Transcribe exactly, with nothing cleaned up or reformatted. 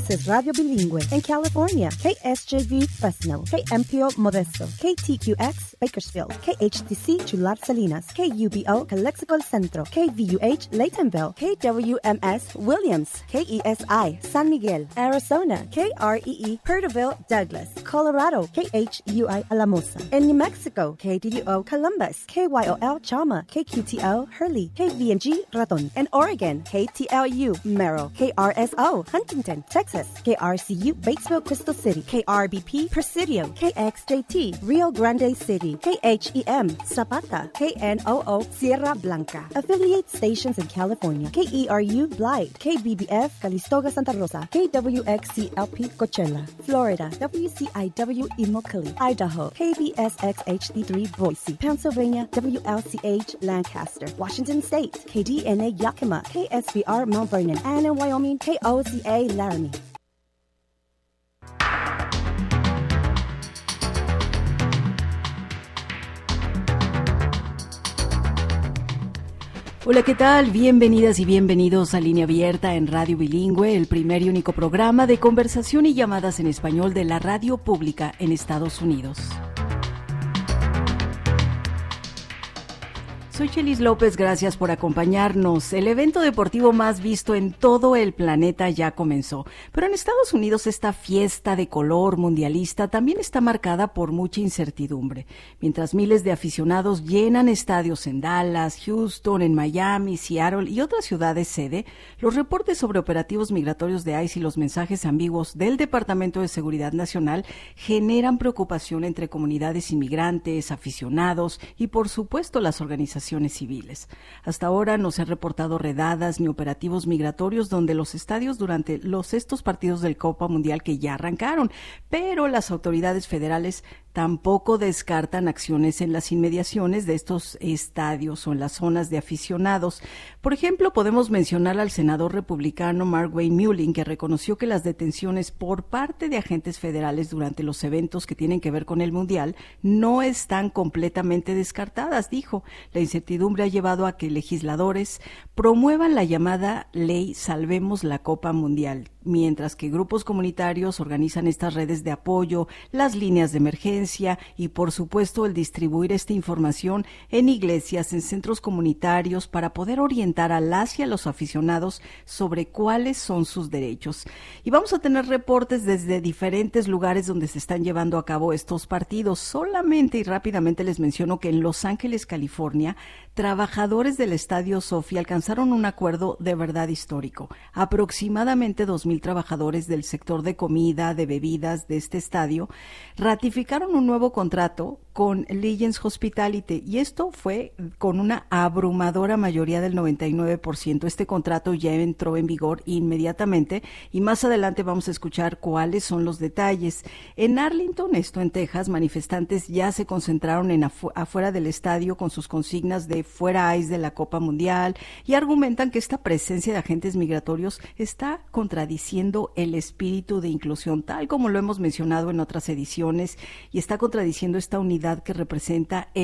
This is Radio Bilingüe in California. K S J V Fresno, K M P O Modesto, K T Q X Bakersfield, K H T C Chular Salinas, K U B O Calexico El Centro, K V U H Laytonville, K W M S Williams, K E S I San Miguel, Arizona, K R E E Perterville Douglas, Colorado, K H U I Alamosa. In New Mexico, K D D O Columbus, K Y O L Chama, K Q T O Hurley, K V N G Raton. In Oregon, K T L U Merrill, K R S O Huntington, Texas, K R C U Batesville Crystal City, K R B P Presidio, K X J T Rio Grande City, K H E M Zapata, K N O O Sierra Blanca. Affiliate stations in California, K E R U Blythe, K B B F Calistoga Santa Rosa, K W X C L P Coachella, Florida, W C I W Immokalee, Idaho, K B S X H D three Boise, Pennsylvania, W L C H Lancaster, Washington State, K D N A Yakima, K S V R Mount Vernon, and in Wyoming, K O Z A Laramie. Hola, ¿qué tal? Bienvenidas y bienvenidos a Línea Abierta en Radio Bilingüe, el primer y único programa de conversación y llamadas en español de la radio pública en Estados Unidos. Soy Chelis López, gracias por acompañarnos. El evento deportivo más visto en todo el planeta ya comenzó, pero en Estados Unidos esta fiesta de color mundialista también está marcada por mucha incertidumbre. Mientras miles de aficionados llenan estadios en Dallas, Houston, en Miami, Seattle y otras ciudades sede, los reportes sobre operativos migratorios de ICE y los mensajes ambiguos del Departamento de Seguridad Nacional generan preocupación entre comunidades inmigrantes, aficionados y, por supuesto, las organizaciones civiles. Hasta ahora no se han reportado redadas ni operativos migratorios donde los estadios durante los estos partidos del Copa Mundial que ya arrancaron, pero las autoridades federales tampoco descartan acciones en las inmediaciones de estos estadios o en las zonas de aficionados. Por ejemplo, podemos mencionar al senador republicano Mark Wayne Mullin, que reconoció que las detenciones por parte de agentes federales durante los eventos que tienen que ver con el Mundial no están completamente descartadas, dijo. La incertidumbre ha llevado a que legisladores promuevan la llamada Ley Salvemos la Copa Mundial, mientras que grupos comunitarios organizan estas redes de apoyo, las líneas de emergencia y, por supuesto, el distribuir esta información en iglesias, en centros comunitarios para poder orientar a las y a los aficionados sobre cuáles son sus derechos. Y vamos a tener reportes desde diferentes lugares donde se están llevando a cabo estos partidos. Solamente y rápidamente les menciono que en Los Ángeles, California, trabajadores del Estadio Sophie alcanzaron un acuerdo de verdad histórico. Aproximadamente dos mil trabajadores del sector de comida, de bebidas de este estadio ratificaron un nuevo contrato con Legends Hospitality, y esto fue con una abrumadora mayoría del noventa y nueve por ciento. Este contrato ya entró en vigor inmediatamente y más adelante vamos a escuchar cuáles son los detalles. En Arlington, esto en Texas, manifestantes ya se concentraron en afu- afuera del estadio con sus consignas de fuera ICE de la Copa Mundial y argumentan que esta presencia de agentes migratorios está contradiciendo el espíritu de inclusión, tal como lo hemos mencionado en otras ediciones, y está contradiciendo esta unidad que representa el